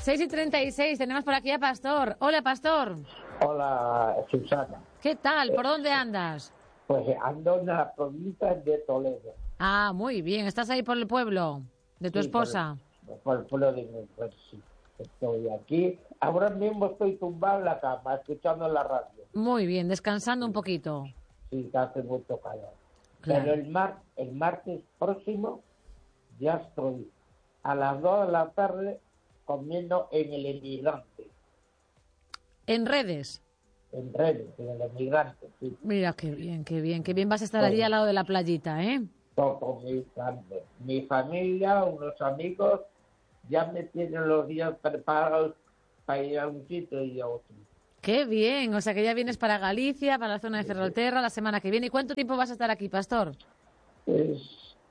6:36, tenemos por aquí a Pastor. Hola, Pastor. Hola, Susana. ¿Qué tal? ¿Por dónde andas? Pues ando en la provincia de Toledo. Ah, muy bien. ¿Estás ahí por el pueblo de tu esposa? Por el pueblo de mi pues sí. Estoy aquí. Ahora mismo estoy tumbado en la cama, escuchando la radio. Muy bien, descansando un poquito. Sí, que hace mucho calor. Claro. Pero el martes próximo ya estoy a las 2 de la tarde comiendo en el Emigrante. ¿En redes? En Redes, en el Emigrante, sí. Mira, qué bien, qué bien. Qué bien vas a estar allí al lado de la playita, ¿eh? Con mi familia, unos amigos, ya me tienen los días preparados para ir a un sitio y a otro. Qué bien. O sea que ya vienes para Galicia, para la zona de Ferrolterra la semana que viene. ¿Y cuánto tiempo vas a estar aquí, Pastor? Es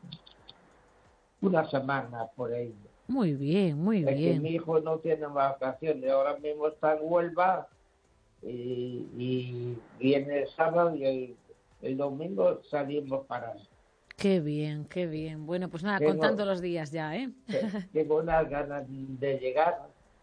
una semana por ahí. Muy bien, muy Es que bien. mi hijo no tiene vacaciones, ahora mismo está en Huelva y viene el sábado y el domingo salimos para él. Qué bien, qué bien. Bueno, pues nada, Tengo- contando los días ya, ¿eh? Tengo unas ganas de llegar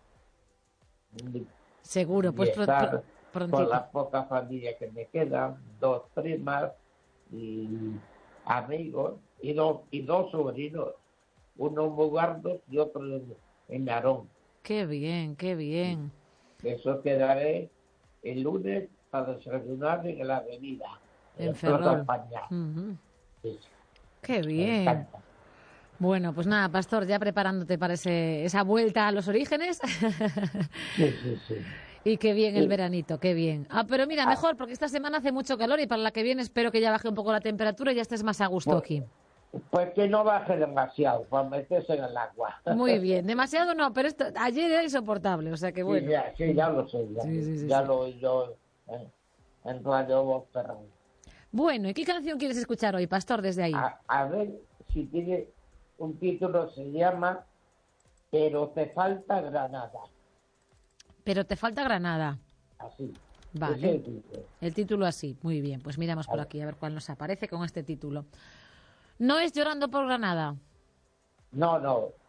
Seguro, y pues estar con prontito. la poca familia que me quedan, 2 primas y amigos y dos sobrinos, uno en Mugardos y otro en Narón. Qué bien, qué bien. Eso quedaré el lunes para desayunar en la avenida, En en Plaza Ferrol. España. Ujú. Sí, Qué me bien. encanta. Bueno, pues nada, Pastor, ya preparándote para esa vuelta a los orígenes. Sí. Y qué bien el Sí. veranito, qué bien. Ah, pero mira, mejor, porque esta semana hace mucho calor y para la que viene espero que ya baje un poco la temperatura y ya estés más a gusto Pues, aquí. pues que no baje demasiado para meterse en el agua. Muy bien, demasiado no, pero ayer era insoportable, o sea que bueno. Sí, ya lo sé, Sí. ya lo oí yo en Radio Voz Ferrol. Bueno, ¿y qué canción quieres escuchar hoy, Pastor, desde ahí? A ver si tiene un título, se llama Pero te falta Granada. Pero te falta Granada. Así. Ese es Vale. el título. El título así, muy bien. Pues miramos por A ver. aquí a ver cuál nos aparece con este título. No es Llorando por Granada. No.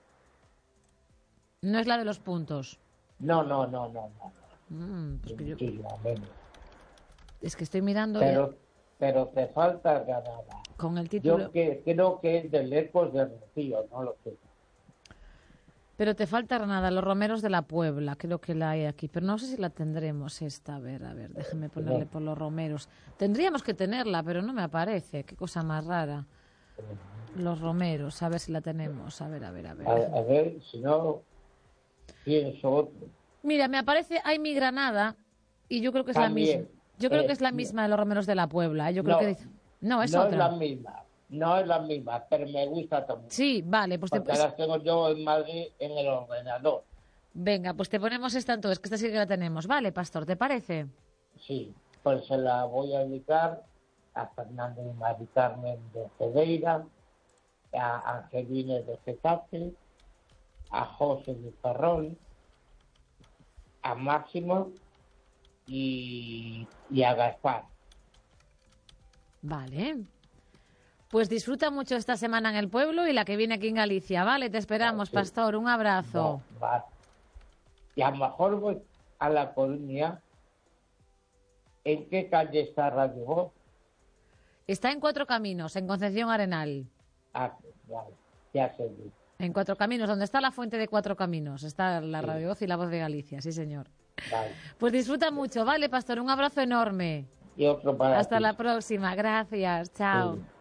No es la de los puntos. No. Pues que yo, Sí, menos. es que estoy mirando Pero te falta Granada. con el título. Yo creo que es del Ecos de Rocío, no lo sé. Pero te falta Granada, Los Romeros de la Puebla. Creo que la hay aquí, pero no sé si la tendremos esta. A ver, déjeme ponerle por Los Romeros. Tendríamos que tenerla, pero no me aparece. Qué cosa más rara. Los Romeros, a ver si la tenemos. A ver. A ver, si no, pienso otro. Mira, me aparece Ay mi Granada y yo creo que es la misma. También. Yo creo que es la misma de Los Romeros de la Puebla. Yo creo No, que dice. No, es no otra. no es la misma, pero me gusta también. Sí, vale, pues Porque las tengo yo en Madrid en el ordenador. venga, pues te ponemos esta entonces, que esta sí que la tenemos. Vale, Pastor, ¿te parece? Sí, pues se la voy a dedicar a Fernando y Mari Carmen de Cedeira, a Angelina de Getafe, a José de Ferrol, a Máximo y a Gaspar. Vale. Pues disfruta mucho esta semana en el pueblo y la que viene aquí en Galicia, ¿vale? Te esperamos, Sí. Pastor. Un abrazo. Va. Y a lo mejor voy a La Coruña. ¿En qué calle está Radio Voz? Está en Cuatro Caminos, en Concepción Arenal. Ah, vale, ya sé. En Cuatro Caminos, donde está la fuente de Cuatro Caminos. Está la Sí. Radio Voz y la Voz de Galicia, sí, señor. Vale. Pues disfruta mucho, ¿vale, Pastor? Un abrazo enorme. Y otro para Hasta ti. la próxima. Gracias. Chao. Sí.